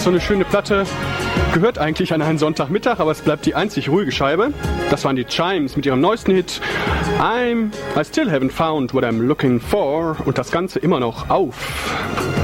so eine schöne Platte. Gehört eigentlich an einen Sonntagmittag, aber es bleibt die einzig ruhige Scheibe. Das waren die Chimes mit ihrem neuesten Hit I still haven't found what I'm looking for und das Ganze immer noch auf